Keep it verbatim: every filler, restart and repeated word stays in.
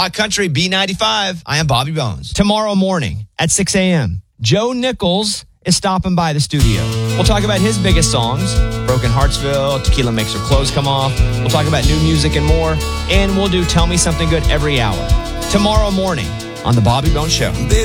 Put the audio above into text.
Hot Country B ninety-five. I am Bobby Bones. Tomorrow morning at six a.m., Joe Nichols is stopping by the studio. We'll talk about his biggest songs, Broken Heartsville, Tequila Makes Her Clothes Come Off. We'll talk about new music and more, and we'll do Tell Me Something Good every hour. Tomorrow morning on The Bobby Bones Show.